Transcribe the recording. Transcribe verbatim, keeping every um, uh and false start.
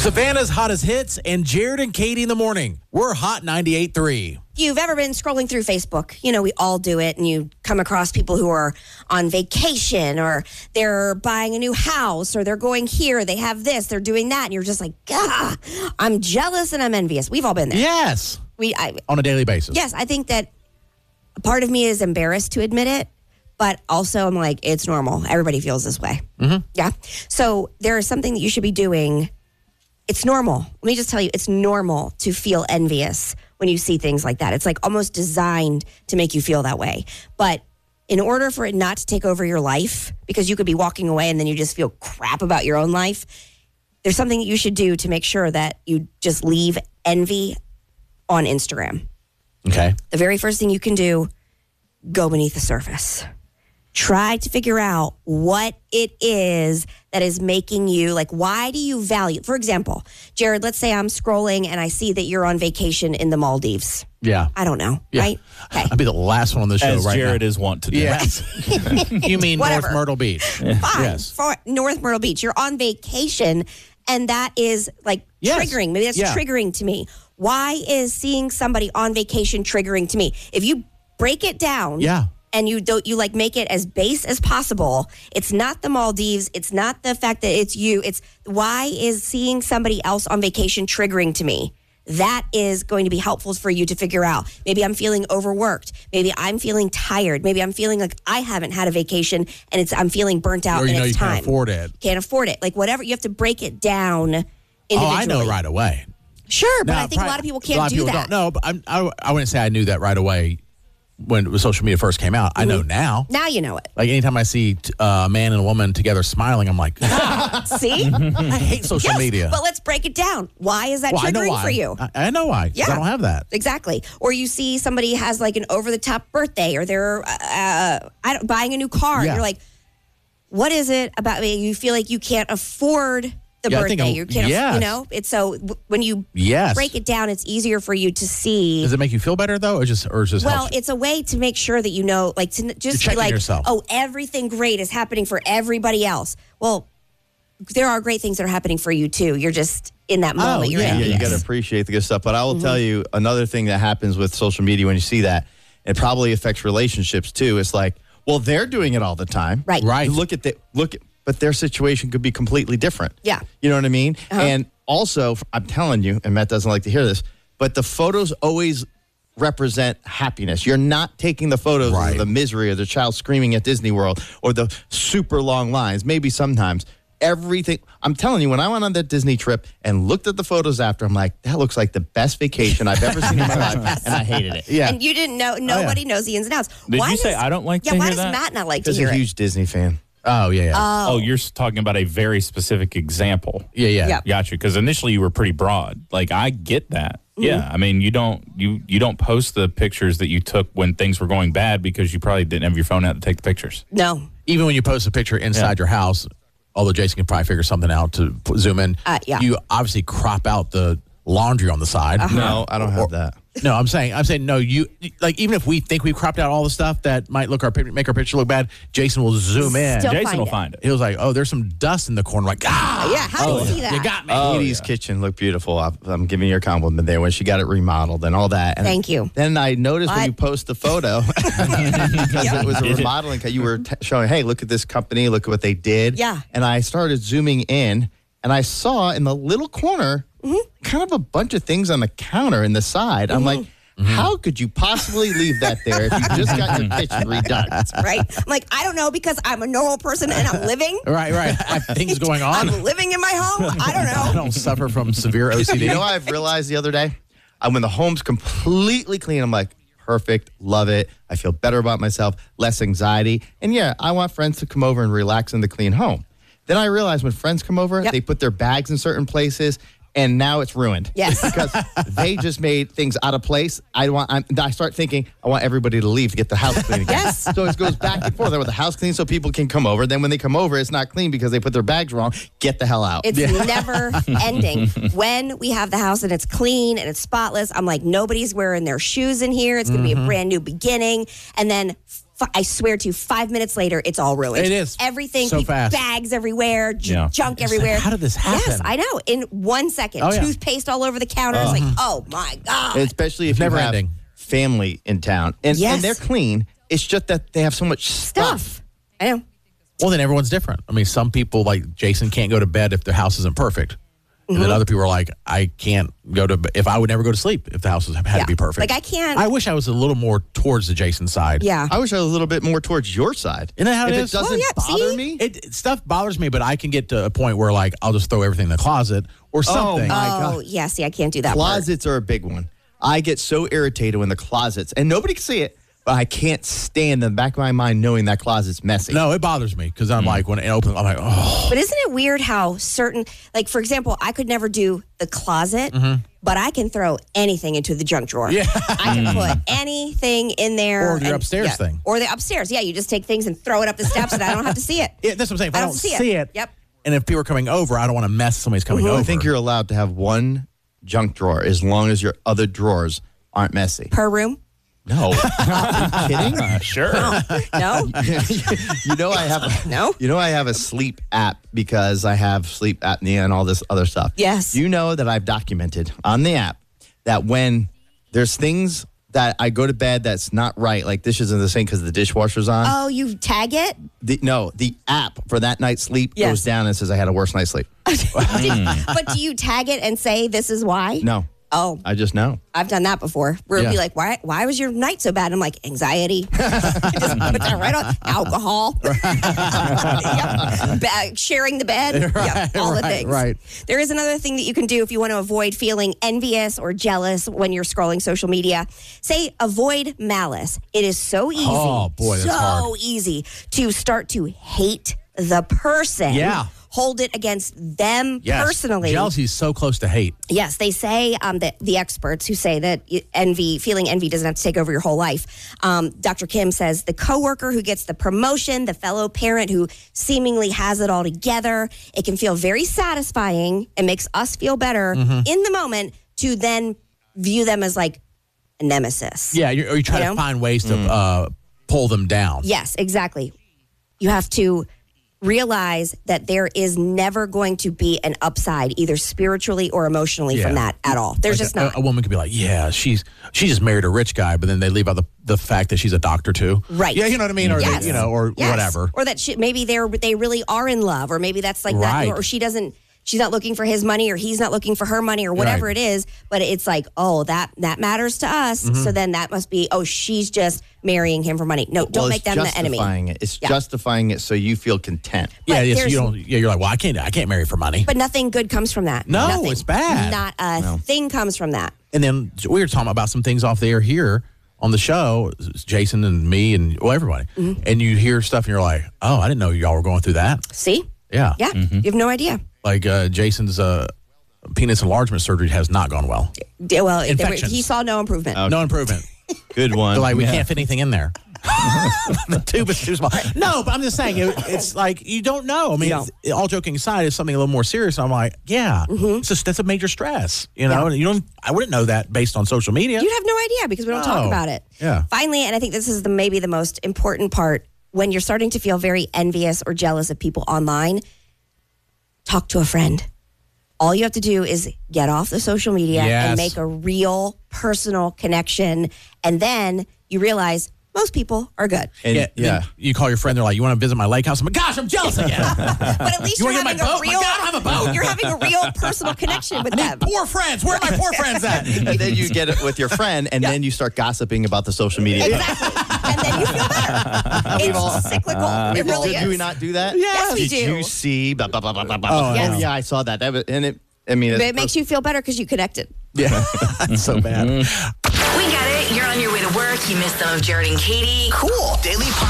Savannah's hottest hits and Jared and Katie in the morning. We're Hot ninety-eight point three. If you've ever been scrolling through Facebook, you know, we all do it, and you come across people who are on vacation, or they're buying a new house, or they're going here, they have this, they're doing that, and you're just like, ah, I'm jealous and I'm envious. We've all been there. Yes. We I, On a daily basis. Yes, I think that a part of me is embarrassed to admit it, but also I'm like, it's normal. Everybody feels this way. Mm-hmm. Yeah. So there is something that you should be doing. It's normal. Let me just tell you, it's normal to feel envious when you see things like that. It's like almost designed to make you feel that way. But in order for it not to take over your life, because you could be walking away and then you just feel crap about your own life, there's something that you should do to make sure that you just leave envy on Instagram. Okay. The very first thing you can do, go beneath the surface. Try to figure out what it is that is making you, like, why do you value? For example, Jared, let's say I'm scrolling and I see that you're on vacation in the Maldives. Yeah. I don't know, Yeah. right? Okay. I'd be the last one on the show As right Jared now. is wont to do. Yes. You mean Whatever. North Myrtle Beach. Fine. Yes. For North Myrtle Beach, you're on vacation, and that is like Yes. triggering. Maybe that's Yeah. triggering to me. Why is seeing somebody on vacation triggering to me? If you break it down, Yeah. and you don't, you like make it as base as possible. It's not the Maldives. It's not the fact that it's you. It's why is seeing somebody else on vacation triggering to me? That is going to be helpful for you to figure out. Maybe I'm feeling overworked. Maybe I'm feeling tired. Maybe I'm feeling like I haven't had a vacation and it's I'm feeling burnt out. Or you and know it's you time. can't afford it. Can't afford it. Like whatever. You have to break it down individually. Oh, I know right away. Sure, but Now, I think probably- a lot of people a can't lot of do people that. Don't. No, but I'm, I, I wouldn't say I knew that right away when social media first came out. I know now. Now you know it. Like anytime I see uh, a man and a woman together smiling, I'm like, See? I hate social Yes, media. but let's break it down. Why is that well, I know triggering why. for you? I, I know why. 'cause Yeah. I don't have that. Exactly. Or you see somebody has like an over-the-top birthday, or they're uh, I don't, buying a new car. Yeah. And you're like, what is it about me? You feel like you can't afford the Yeah, I think birthday. I'm- You can't, yes. you know. It's so w- when you Yes. break it down, it's easier for you to see. Does it make you feel better though, or just or just Well, helps you? it's a way to make sure that you know, like to n- just You're be checking like, yourself. oh, everything great is happening for everybody else. Well, there are great things that are happening for you too. You're just in that moment. You're yeah. in. Yeah, you Yes. got to appreciate the good stuff. But I will tell you another thing that happens with social media when you see that, it probably affects relationships too. It's like, well, they're doing it all the time. Right. Right. You look at the look, at, but their situation could be completely different. Yeah. You know what I mean? Uh-huh. And also, I'm telling you, and Matt doesn't like to hear this, but the photos always represent happiness. You're not taking the photos Right. of the misery of the child screaming at Disney World or the super long lines. Maybe sometimes. Everything. I'm telling you, when I went on that Disney trip and looked at the photos after, I'm like, that looks like the best vacation I've ever seen in my life, and I hated it. yeah. And you didn't know. Nobody knows the ins and outs. Did why you say does- I don't like Yeah. to Why hear does that? Matt not like to Because hear a it? huge Disney fan. oh yeah, yeah, Oh, you're talking about a very specific example. yeah, yeah. Yeah. Gotcha. Because initially you were pretty broad. Like I get that. Yeah. I mean, you don't you you don't post the pictures that you took when things were going bad because you probably didn't have your phone out to take the pictures. No. Even when you post a picture inside your house, although Jason can probably figure something out to p- zoom in, Uh, yeah. you obviously crop out the laundry on the side. No, I don't have that. No, I'm saying, I'm saying, no. You like even if we think we've cropped out all the stuff that might look our pic- make our picture look bad, Jason will zoom in. Still Jason find will it. find it. He was like, "Oh, there's some dust in the corner." Like, ah, Yeah. How do you see that? you got me. Katie's kitchen looked beautiful. I, I'm giving you a compliment there when she got it remodeled and all that. And Thank you. Then I noticed when What? you post the photo, because it was a remodeling, you were t- showing, hey, look at this company, look at what they did. Yeah. And I started zooming in, and I saw in the little corner kind of a bunch of things on the counter in the side. I'm like, how could you possibly leave that there if you just got your kitchen redone? Right? I'm like, I don't know, because I'm a normal person and I'm living. Right, right. I have things going on. I'm living in my home. I don't I know. don't suffer from severe O C D. You know what I've realized the other day? I, when the home's completely clean, I'm like, perfect, love it. I feel better about myself, less anxiety. And yeah, I want friends to come over and relax in the clean home. Then I realize when friends come over, Yep. they put their bags in certain places, and now it's ruined. Yes. Because they just made things out of place. I want. I'm, I start thinking I want everybody to leave to get the house clean again. Yes. So it goes back and forth. I want the house clean so people can come over. Then when they come over, it's not clean because they put their bags wrong. Get the hell out. It's never ending. When we have the house and it's clean and it's spotless, I'm like, nobody's wearing their shoes in here. It's going to be a brand new beginning. And then F- I swear to you, five minutes later, it's all ruined. It is. Everything, So people- fast. bags everywhere, j- Yeah. junk It's like, everywhere. how did this happen? Yes, I know. In one second, Oh, yeah. toothpaste all over the counter. It's like, oh my God. Especially if you Never have ending. family in town. And, Yes. and they're clean. It's just that they have so much stuff. Stuff. I know. Well, then everyone's different. I mean, some people like Jason can't go to bed if their house isn't perfect. And then other people are like, I can't go to, if I would never go to sleep if the house was, had Yeah. to be perfect. Like, I can't- I wish I was a little more towards the Jason side. Yeah. I wish I was a little bit more towards your side. Isn't that how if it it is? doesn't Oh, yeah, bother see? me, It, it- stuff bothers me, but I can get to a point where like I'll just throw everything in the closet or something. my oh, God. yeah. See, I can't do that. part. closets are a big one. I get so irritated when the closets, and nobody can see it, but I can't stand in the back of my mind knowing that closet's messy. No, it bothers me because I'm like when it opens, I'm like, oh, But isn't it weird how certain, like, for example, I could never do the closet, but I can throw anything into the junk drawer. Yeah. I can put anything in there. Or your upstairs yeah. thing. Or the upstairs. Yeah, you just take things and throw it up the steps and I don't have to see it. yeah, that's what I'm saying. If I, I don't don't see, see it, it. Yep. and if people are coming over, I don't want to mess somebody's coming over. I think you're allowed to have one junk drawer as long as your other drawers aren't messy. Per room? No. Are you kidding? Uh, sure. No? you know I have a, No? You know I have a sleep app because I have sleep apnea and all this other stuff. Yes. You know that I've documented on the app that when there's things that I go to bed that's not right, like dishes in the sink because the dishwasher's on. Oh, you tag it? The, no, the app for that night's sleep Yes. goes down and says I had a worse night's sleep. But do you tag it and say this is why? No, Oh, I just know. I've done that before. Where it'd be Yeah. like, why why was your night so bad? I'm like, anxiety. Just put that right on. Alcohol. Yep. Ba- sharing the bed. Yep. All the right, things. right. There is another thing that you can do if you want to avoid feeling envious or jealous when you're scrolling social media. Say avoid malice. It is so easy. Oh, boy, that's so hard. easy to start to hate the person. Yeah. Hold it against them yes. personally. Jealousy is so close to hate. Yes, they say um, that the experts who say that envy, feeling envy, doesn't have to take over your whole life. Um, Doctor Kim says the coworker who gets the promotion, the fellow parent who seemingly has it all together, it can feel very satisfying and makes us feel better Mm-hmm. in the moment to then view them as like a nemesis. Yeah, you're, or you try You to know? find ways to uh, pull them down. Yes, exactly. You have to realize that there is never going to be an upside, either spiritually or emotionally, from Yeah. that at all. There's Like just a, not. A woman could be like, yeah, she's she just married a rich guy, but then they leave out the, the fact that she's a doctor too. Right. Yeah, you know what I mean? Or, Yes. they, you know, or Yes. whatever. Or that she, maybe they're they really are in love, or maybe that's like Right. that, or she doesn't. She's not looking for his money, or he's not looking for her money, or whatever Right. it is. But it's like, oh, that that matters to us. Mm-hmm. So then that must be, oh, she's just marrying him for money. No, don't Well, make it's them the enemy. justifying it. It's Yeah. justifying it so you feel content. Yeah, But yes, there's- you don't. Yeah, you're like, well, I can't. I can't marry for money. But nothing good comes from that. No, Nothing. it's bad. Not a thing comes from that. And then we were talking about some things off the air here on the show, Jason and me and well, everybody. Mm-hmm. And you hear stuff and you're like, oh, I didn't know y'all were going through that. See? Yeah. Yeah, you have no idea. Like uh, Jason's uh, penis enlargement surgery has not gone well. D- Well, there were- Infections. he saw no improvement. No improvement. Good one. They're like, we Yeah. can't fit anything in there. The tube is too small. No, but I'm just saying, it, it's like, you don't know. I mean, You it's- all joking aside, it's something a little more serious. I'm like, yeah, it's just, that's a major stress. You know, you don't, I wouldn't know that based on social media. You'd have no idea because we don't talk No. about it. Yeah. Finally, and I think this is the maybe the most important part, when you're starting to feel very envious or jealous of people online, talk to a friend. All you have to do is get off the social media Yes. and make a real personal connection. And then you realize most people are good. And, yeah, yeah. then You call your friend, they're like, you want to visit my lake house? I'm like, gosh, I'm jealous again. But at least You you're wanna having get my a boat? My real God, I don't have a boat. you're having a real personal connection with them. Poor friends. Where are my poor friends at? And then you get it with your friend, and then you start gossiping about the social media. Exactly. And then you feel better. It's cyclical. It really Did is. you not do that? Yes, we Did do. you see? Blah, blah, blah, blah, blah, blah. Oh, Yes. Oh, yeah, I saw that. that was, and it, I mean, But it's it makes you feel better because you connected. Yeah, that's so bad. We get it. You're on your way to work. You missed some of Jared and Katie. Cool. Daily